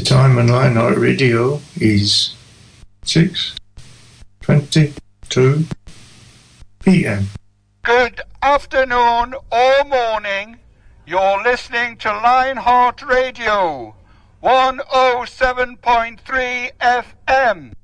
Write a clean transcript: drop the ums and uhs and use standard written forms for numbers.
time on Lionheart Radio is 6:22 p.m. Good afternoon or morning. You're listening to Lionheart Radio 107.3 FM.